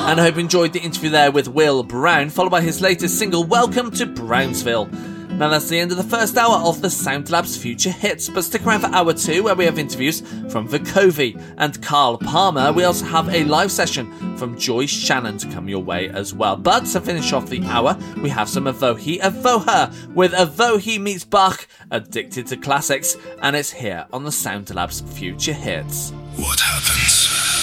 And I hope you enjoyed the interview there with Will Brown, followed by his latest single, Welcome to Brownsville. Now that's the end of the first hour of the SoundLabs Future Hits, but stick around for hour 2 where we have interviews from Vukovi and Carl Palmer. We also have a live session from Joyce Shannon to come your way as well. But to finish off the hour, we have some Avohi Avoha with Avohi meets Bach, Addicted to Classics, and it's here on the SoundLabs Future Hits. What